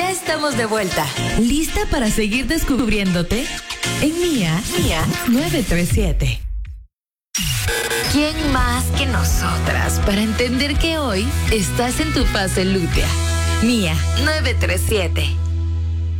Ya estamos de vuelta. ¿Lista para seguir descubriéndote? En Mía 937. ¿Quién más que nosotras para entender que hoy estás en tu fase lútea? Mía 937.